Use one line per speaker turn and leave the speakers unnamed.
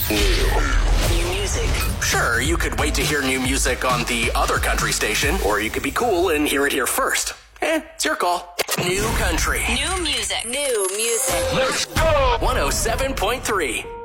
New music. Sure, you could wait to hear new music on the other country station, or you could be cool and hear it here first. It's your call. New country.
New music. New music.
Let's go! 107.3.